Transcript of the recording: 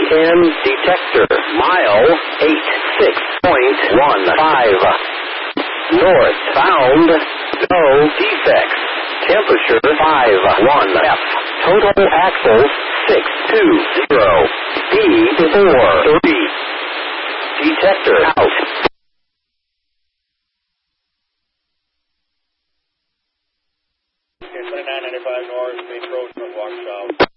10 detector. Mile 86.15. Northbound. No defects. Temperature 51F. Total axles 620. Speed 43. Detector out. 2995 north, Main Road, North Walk South.